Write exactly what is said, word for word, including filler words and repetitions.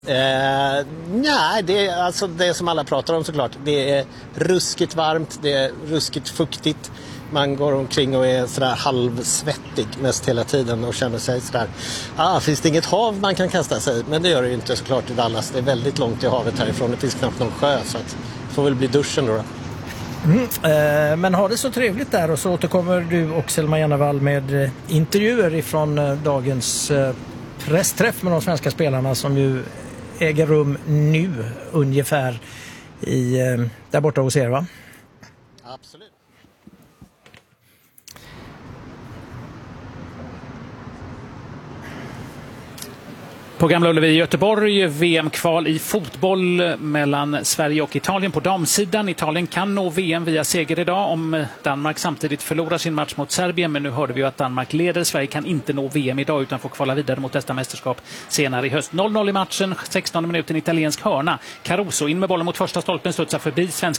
Eh, nej, det är alltså det som alla pratar om såklart. Det är ruskigt varmt, det är ruskigt fuktigt. Man går omkring och är sådär halvsvettig mest hela tiden och känner sig sådär, ah, finns det inget hav man kan kasta sig i? Men det gör det ju inte såklart i Dallas. Det är väldigt långt i havet härifrån, det finns knappt någon sjö, så att det får väl bli duschen då. då. Mm, eh, men ha det så trevligt där, och så återkommer du och Selma Jannevall med eh, intervjuer ifrån eh, dagens eh, pressträff med de svenska spelarna som ju äger rum nu ungefär i, eh, där borta hos er, va? Absolut. På Gamla Ullevi i Göteborg, V M-kval i fotboll mellan Sverige och Italien på damsidan. Italien kan nå V M via seger idag om Danmark samtidigt förlorar sin match mot Serbien. Men nu hörde vi att Danmark leder. Sverige kan inte nå V M idag utan får kvala vidare mot nästa mästerskap senare i höst. noll noll i matchen, sextonde minuten, italiensk hörna. Caruso in med bollen mot första stolpen, studsar förbi svenska